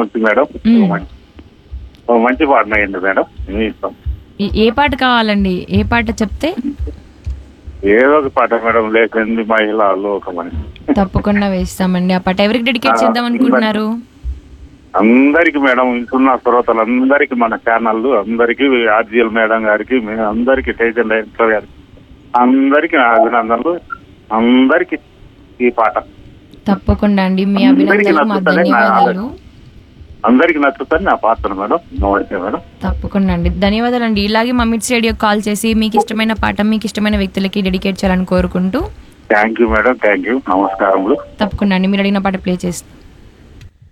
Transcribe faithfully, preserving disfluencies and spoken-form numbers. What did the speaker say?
నుంచి మేడం మ్మ్. ఓ మంచి ఓ మంచి పాట వేయండి మేడం మీ ఇష్టం. ఏ- ఏ పాట కావాలండి? ఏ పాట చెప్తే ఏదో ఒక పాట మేడం, లేకండి మహిళ లోకమని. తప్పకుండా వేస్తామండి. ఆ పాట ఎవరికి డెడికేట్ చేద్దాం అనుకుంటున్నారు? అందరికి మేడం, ఇంటున్న శ్రోతలందరికీ, మన ఛానల్ అందరికి, ఆర్జిఎల్ మేడం గారికి, మీ అందరికి, టేజన్ డైరెక్టర్ గారికి అందరికి నా అభినందనలు. అందరికి ఈ పాట తప్పకుండా అండి. మీ అందరికీ అభినందనలు మా నచ్చుతుంది నా ధన్యవాదాలు. అందరికి నచ్చుతుంది నా పాత్ర మేడం. నమస్తే మేడం. తప్పకుండా అండి, ధన్యవాదాలు అండి. ఇలాగే మా మిట్స్ రేడియో కాల్ చేసి మీకు ఇష్టమైన పాట మీకు ఇష్టమైన వ్యక్తులకి డెడికేట్ చేయాలని కోరుకుంటూ thank you madam, thank you, నమస్కారములు. తప్పకుండా అండి మీరు అడిగిన పాట ప్లే చేస్తాం.